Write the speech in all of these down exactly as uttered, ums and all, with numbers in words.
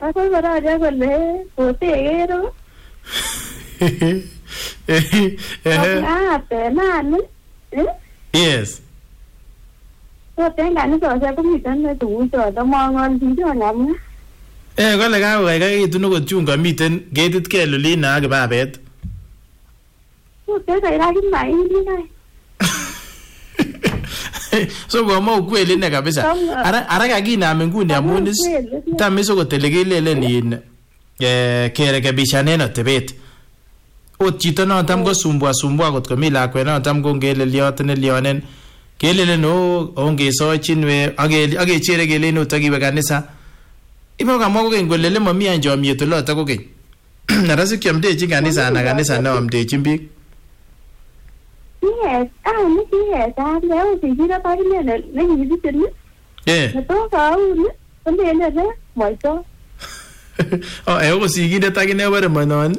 Ako baraja kole pote egero. Ah, tena eh? Yes. So tenga ni so sa kumiten na tu so to mongon video ngam. Eh, kole ka ko kai itu no kochunga miten getit kelulina ak babet. So tenga ira kin mai ni kai. So goma ukweli ne kabisa. Ara ara kakinam nguni amun is tamiso kotelekele ni eh kerekebishane na tebet. Ot chito no tam ko sumbua sumbua kot ko mi lakwe no tam ko ngele liot ne lionen kelele no onge so chinwe age age chere gele no tagiwe kanisa ibo kama ko ngolele mami anjomie to lot ko ke narasi kyamdechi kanisa na kanisa no amdechi mbik. Yes, ah ni yes, ah leo si jira pa ni ne ne ni bitin. Eh. To ka u ni, onde ne ne moi to. Oh, eh o si gide tagine were manon.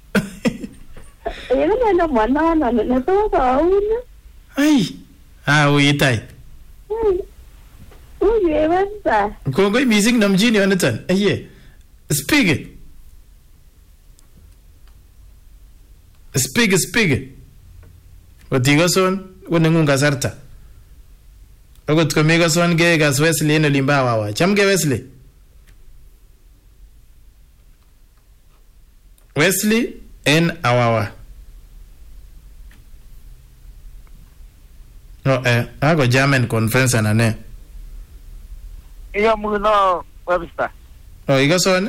Eh ne no manon na ne to ka u ni. Ai. Ah, uitai. U ye wanta. Ko ko music namjini onatan. Eh. Speak it. Speak speak it. Otigo son wonengun kasarta. Akot komiko son ge gas Wesley en olimba wawa. Chamge Wesley. Wesley en awawa. No eh ako German conference na ne. Iya muna Webster. Oh, igo son?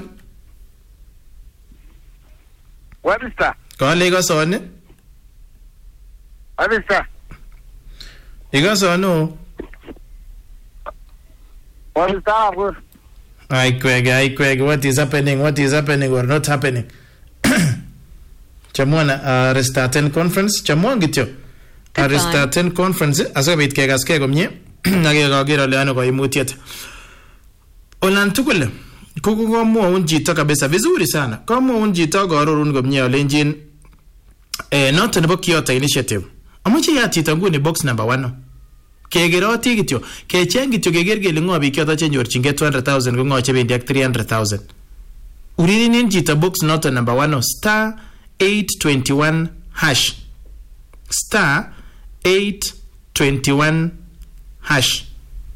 Webster. Ko le igo son? Webster. Igo son no. Webster. I Craig, I Craig, what is happening? What is happening or not happening? Chamona uh, restarten conference, chamon gityo. A restarten conference, asabit ke gaske gomnye. Nage gagira le ano ko imutiet. Olan tukule. Kuku ko mo unjito kabisa vizuri sana. Kama unjito gororun gomnye olenjin eh not nebo Kyoto initiative. Amoche ya titangu ni box number one. Kegeroti kityo. Kecheng kityo keger kele ngo bi Kyoto chenyorchinge two hundred thousand ko ngo chebendi ak three hundred thousand. Uririnin jita box not number one star eight twenty-one hash. Star eight twenty-one hash.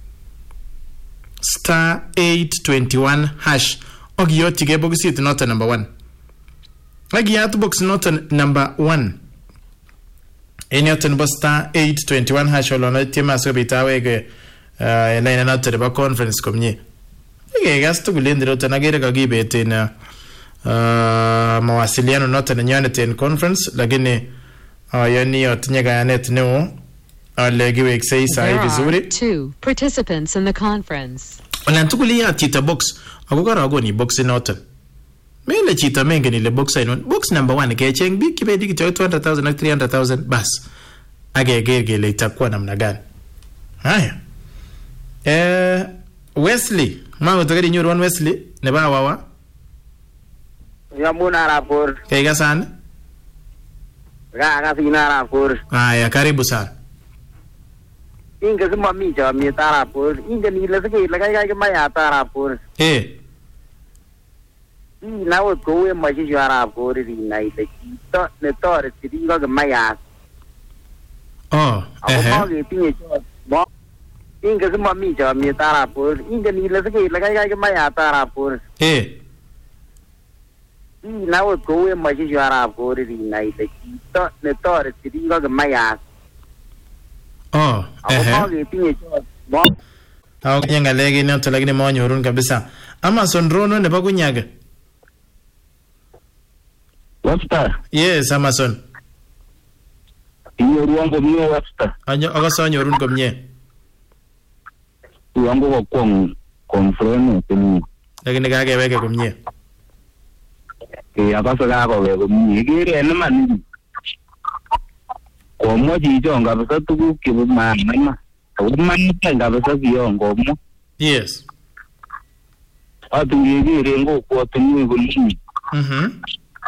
Star eight twenty-one hash. Ogiyoti ke box it not number one. Agiyat box not number one. Enyoten bo star eight twenty-one hash olono tema so bitawe ke eh na ina not the conference komnye. Ege gasto kulendiro tanagere kagibete na uh, mawasiliano not na nyane conference lakini uh, yani otinyega yanet no alegiwe exercise sai vizuri. Two participants in the conference. Olantukulia tita box akukara agoni box not. Mele chita mengi ni le box ino. Box number one kecheng big kibedi kito two hundred thousand na three hundred thousand bas. Age gege le itakuwa namna gani. Haya. Eh Wesley, mama tokeri nyuru one Wesley ne ba wawa. Ya muna rapor. Kaiga sana? Ga ga sina rapor. Haya, karibu sana. Inga sima mi cha mi tarapor. Inga ni le sike la ga ga ma ya tarapor. Eh. Na wo ko we ma ji jara rapor ri na ite to ne to re ti ga ma ya. Oh, eh. Ako ge ti bo. Inga sima mi cha mi tarapor. Inga ni le sike la ga ga ma ya tarapor. Eh. Na wo ko we ma ji jara rapor ri na ite to ne to re ti ga ma ya. Oh, eh. Ako ge ti bo. Au nyanga legi ni to lagi mo nyorun kabisa. Amazon drone ne ba kunyaga. Webster. Yes, Amazon. Iyo ruango mio Webster. Anyo agaso nyorun komnye. Ruango ko kon konfreno teni. Lakini kage weke komnye. Eh agaso ga ko weke komnye. Igere ene man. Ko mo ji jonga basa tugu ki ma ma. Ko man tanga basa biongo mo. Yes. Atungigere ngo ko teni ko ni. Mhm.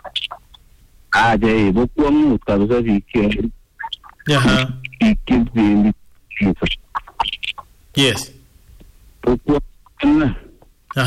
Aje bo ko mu ka basa bi ki. Yeah. Ki ki Yes. Pourquoi